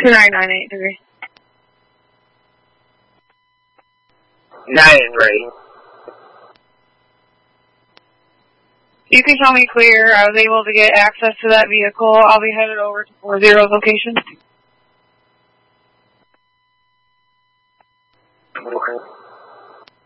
2998 degree. 9 is ready. You can tell me clear. I was able to get access to that vehicle. I'll be headed over to 40's location. Okay.